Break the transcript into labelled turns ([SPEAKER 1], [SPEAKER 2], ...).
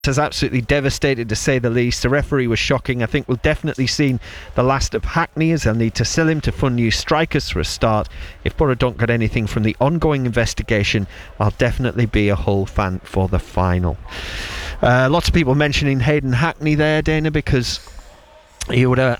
[SPEAKER 1] has absolutely devastated, to say the least. The referee was shocking. I think we'll definitely seen the last of Hackney, as they'll need to sell him to fund new strikers for a start. If Borough don't get anything from the ongoing investigation, I'll definitely be a Hull fan for the final. Lots of people mentioning Hayden Hackney there, Dana, because he would have